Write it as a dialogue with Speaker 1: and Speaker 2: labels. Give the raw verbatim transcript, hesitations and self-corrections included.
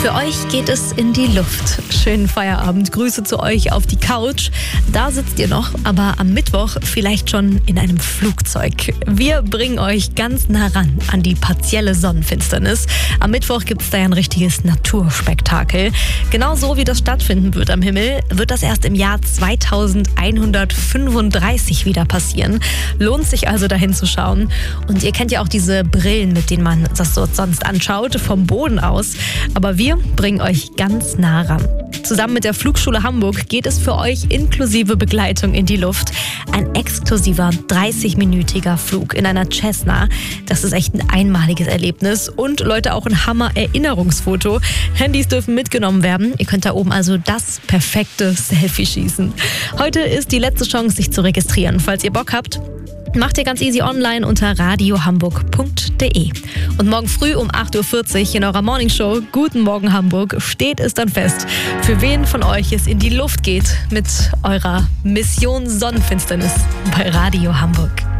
Speaker 1: Für euch geht es in die Luft. Schönen Feierabend. Grüße zu euch auf die Couch. Da sitzt ihr noch, aber am Mittwoch vielleicht schon in einem Flugzeug. Wir bringen euch ganz nah ran an die partielle Sonnenfinsternis. Am Mittwoch gibt es da ein richtiges Naturspektakel. Genauso wie das stattfinden wird am Himmel, wird das erst im Jahr zweitausendeinhundertfünfunddreißig wieder passieren. Lohnt sich also dahin zu schauen. Und ihr kennt ja auch diese Brillen, mit denen man das dort sonst anschaut, vom Boden aus. Aber wir bringen euch ganz nah ran. Zusammen mit der Flugschule Hamburg geht es für euch inklusive Begleitung in die Luft. Ein exklusiver dreißig-minütiger Flug in einer Cessna. Das ist echt ein einmaliges Erlebnis. Und Leute, auch ein Hammer-Erinnerungsfoto. Handys dürfen mitgenommen werden. Ihr könnt da oben also das perfekte Selfie schießen. Heute ist die letzte Chance, sich zu registrieren. Falls ihr Bock habt, macht ihr ganz easy online unter radiohamburg punkt de. Und morgen früh um acht Uhr vierzig in eurer Morningshow Guten Morgen Hamburg steht es dann fest, für wen von euch es in die Luft geht mit eurer Mission Sonnenfinsternis bei Radio Hamburg.